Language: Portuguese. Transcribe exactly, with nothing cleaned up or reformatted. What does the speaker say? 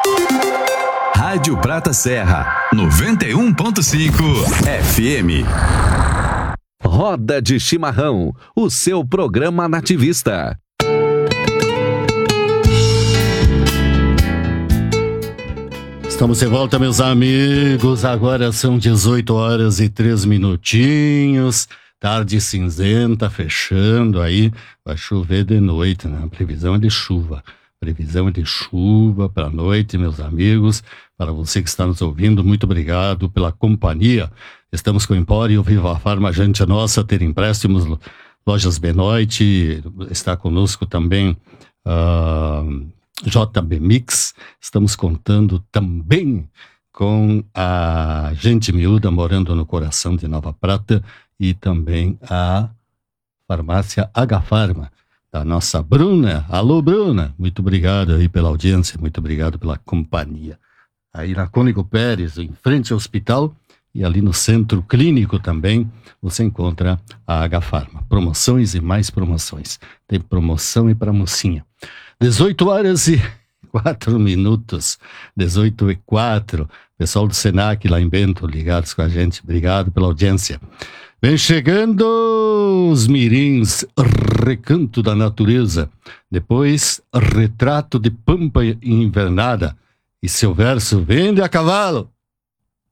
Rádio Prata Serra, noventa e um ponto cinco F M. Roda de Chimarrão, o seu programa nativista. Estamos de volta, meus amigos. Agora são dezoito horas e três minutinhos. Tarde cinzenta, fechando aí. Vai chover de noite, né? A previsão é de chuva. Previsão é de chuva para a noite, meus amigos. Para você que está nos ouvindo, muito obrigado pela companhia. Estamos com o Empório Viva Farma, gente nossa, ter empréstimos, lojas Benoit. Está conosco também uh, J B Mix. Estamos contando também com a Gente Miúda, morando no coração de Nova Prata, e também a farmácia H Farma, da nossa Bruna. Alô, Bruna, muito obrigado aí pela audiência, muito obrigado pela companhia. Aí na Cônigo Pérez, em frente ao hospital, e ali no centro clínico também, você encontra a H Farma. Promoções e mais promoções. Tem promoção e para mocinha. dezoito horas e quatro minutos. dezoito e quatro. Pessoal do Senac lá em Bento, ligados com a gente. Obrigado pela audiência. Vem chegando os mirins, Recanto da Natureza. Depois, Retrato de Pampa Invernada. E seu verso, vende a cavalo.